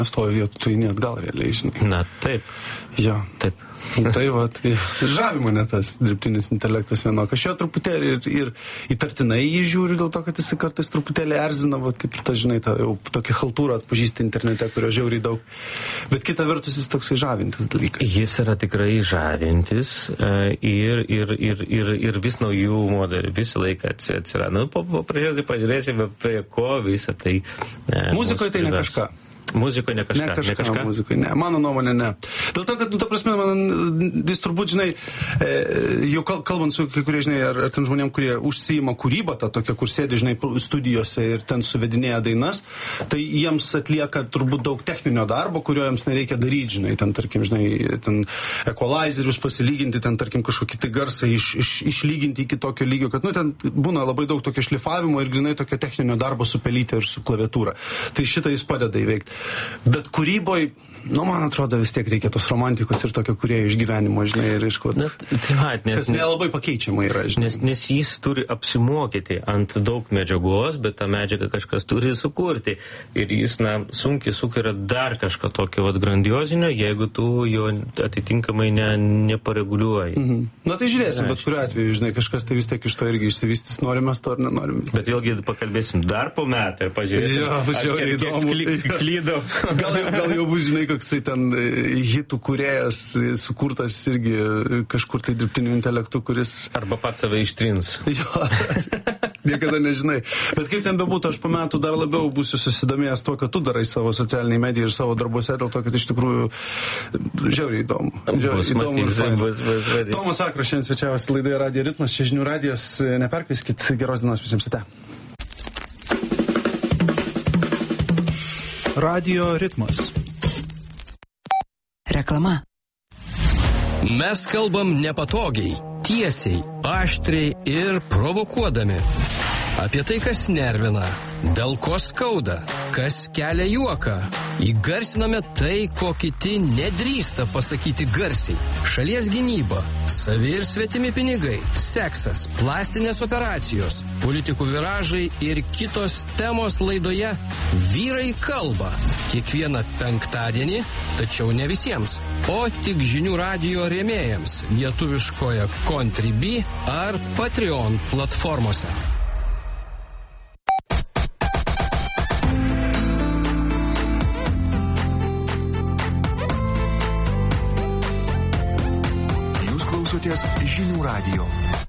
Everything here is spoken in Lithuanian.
nestovi vietų, tai ne atgal realiai, žinai. Na, taip. Jo. Taip. Tai va, tai žavi mane tas dirbtinis intelektas vienok. Aš jo truputėlį ir įtartinai jį žiūriu dėl to, kad jis kartais truputėlį erzina, va, kaip ta, žinai, ta, jau tokia haltūra atpažįsti internete, kurio žiauriai daug. Bet kita vertus jis toksai žavintis dalykas. Jis yra tikrai žavintis ir vis naujų modelių visą laiką atsiranda. Nu, pažiūrėsime, prie ko visą tai. Muzikoje tai ne kažką. Muzikoje ne kažką. Muzikoje ne. Mano nuomonė ne. Dėl to, kad, ta prasme, jis turbūt, žinai, jau kalbant su kai kurie, žinai, ar ten žmonėm, kurie užsiima kūrybą, tą tokią, kur sėdi, žinai, studijuose ir ten suvedinėja dainas, tai jiems atlieka turbūt daug techninio darbo, kurio jiems nereikia daryti, žinai, ten, tarkim, žinai, ten equalizerius pasilyginti, ten, tarkim, kažkokį tai garsą išlyginti iki tokio lygio, kad, nu, ten būna labai daug tokio šlifavimo ir grinai tokio techninio darbo su pelyte ir su klaviatūra. Tai šitą jis padeda įveikti. Bet kūryboj, nu, man atrodo, vis tiek reikia tos romantikos ir tokio kūrėjo išgyvenimo, žinai, ir iškot. Kas nelabai pakeičiama yra, žinai. Nes jis turi apsimokyti ant daug medžiagos, bet tą medžiagą kažkas turi sukurti. Ir jis, na, sunkiai sukuria dar kažką tokio vat grandiozinio, jeigu tu jo atitinkamai nepareguliuoji. Na, tai žiūrėsim, bet kuriuo atveju, žinai, kažkas tai vis tiek iš to irgi išsivystys, norime to ar nenorime. Bet vėlgi pakalbėsim dar po metų ir pažiūrėsim, klydau. Gal jau bus, žinai, koksai ten hitų kūrėjas sukurtas irgi kažkur tai dirbtiniu intelektu, kuris... Arba pats save ištrins. Jo, niekada nežinai. Bet kaip ten bebūtų, aš po metų dar labiau būsiu susidomėjęs tuo, kad tu darai savo socialiniai medijai ir savo darbuose, dėl to, kad iš tikrųjų žiauriai įdomu. Tomas Akras šiandien svečiavosi laidoje Radijo Ritmas, čia Žinių radijas, neperkaiskit, geros dienos visiems ate. Radijo Ritmas. Reklama. Mes kalbam nepatogiai, tiesiai, aštriai ir provokuodami. Apie tai, kas nervina, dėl ko skauda, kas kelia juoką. Įgarsiname tai, ko kiti nedrįsta pasakyti garsiai. Šalies gynyba, savi ir svetimi pinigai, seksas, plastinės operacijos, politikų viražai ir kitos temos laidoje Vyrai kalba. Kiekvieną penktadienį, tačiau ne visiems, o tik Žinių radijo rėmėjams lietuviškoje Contribui ar Patreon platformose. Žinių radijo.